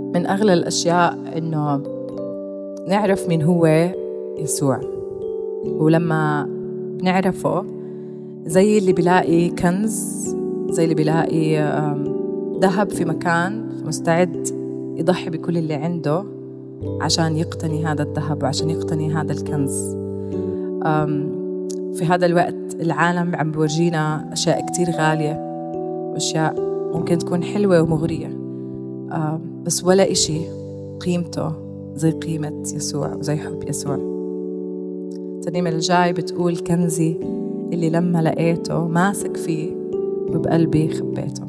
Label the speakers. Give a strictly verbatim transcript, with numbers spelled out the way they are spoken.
Speaker 1: من أغلى الأشياء إنه نعرف مين هو يسوع. ولما نعرفه زي اللي بيلاقي كنز، زي اللي بيلاقي ذهب في مكان مستعد يضحي بكل اللي عنده عشان يقتني هذا الذهب وعشان يقتني هذا الكنز. في هذا الوقت العالم عم بورجينا أشياء كتير غالية وأشياء ممكن تكون حلوة ومغرية، بس ولا إشي قيمته زي قيمة يسوع وزي حب يسوع. الترنيمة الجاي بتقول: كنزي اللي لما لقيته ماسك فيه وبقلبي خبيته.